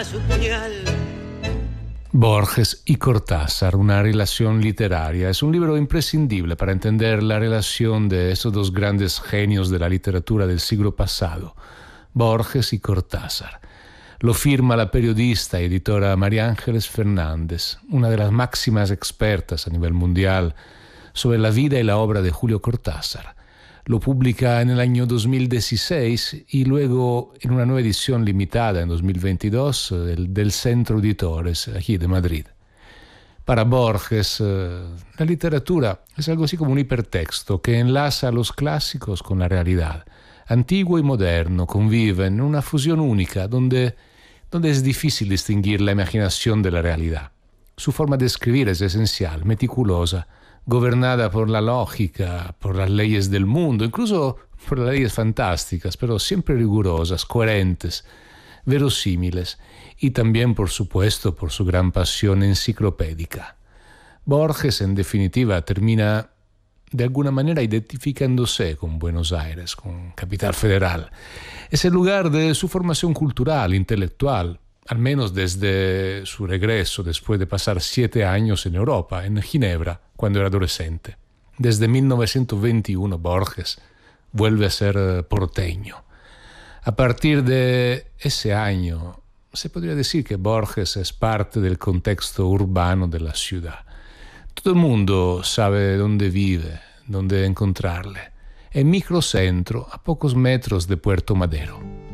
su puñal. Borges y Cortázar, una relación literaria. Es un libro imprescindible para entender la relación de esos dos grandes genios de la literatura del siglo pasado, Borges y Cortázar. Lo firma la periodista y editora María Ángeles Fernández, una de las máximas expertas a nivel mundial sobre la vida y la obra de Julio Cortázar. Lo publica en el año 2016 y luego en una nueva edición limitada en 2022 del Centro Editores, aquí de Madrid. Para Borges, la literatura es algo así como un hipertexto que enlaza a los clásicos con la realidad. Antiguo y moderno conviven en una fusión única donde es difícil distinguir la imaginación de la realidad. Su forma de escribir es esencial, meticulosa, gobernada por la lógica, por las leyes del mundo, incluso por las leyes fantásticas, pero siempre rigurosas, coherentes, verosímiles, y también, por supuesto, por su gran pasión enciclopédica. Borges, en definitiva, termina de alguna manera identificándose con Buenos Aires, con Capital Federal. Es el lugar de su formación cultural, intelectual, al menos desde su regreso después de pasar 7 años en Europa, en Ginebra, cuando era adolescente. Desde 1921 Borges vuelve a ser porteño. A partir de ese año se podría decir que Borges es parte del contexto urbano de la ciudad. Todo el mundo sabe dónde vive, dónde encontrarle. En microcentro, a pocos metros de Puerto Madero.